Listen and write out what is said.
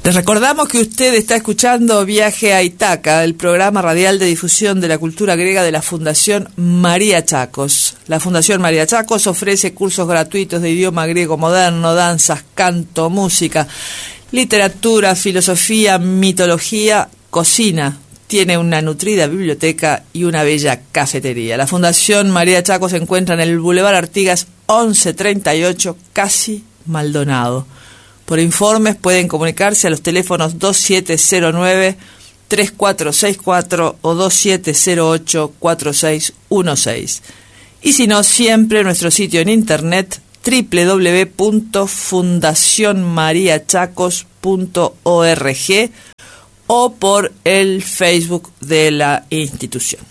Les recordamos que usted está escuchando Viaje a Ítaca, el programa radial de difusión de la cultura griega de la Fundación María Chacos. La Fundación María Chacos ofrece cursos gratuitos de idioma griego moderno, danzas, canto, música, literatura, filosofía, mitología, cocina. Tiene una nutrida biblioteca y una bella cafetería. La Fundación María Chacos se encuentra en el Boulevard Artigas 1138, casi Maldonado. Por informes pueden comunicarse a los teléfonos 2709-3464 o 2708-4616. Y si no, siempre nuestro sitio en internet www.fundacionmariachacos.org o por el Facebook de la institución.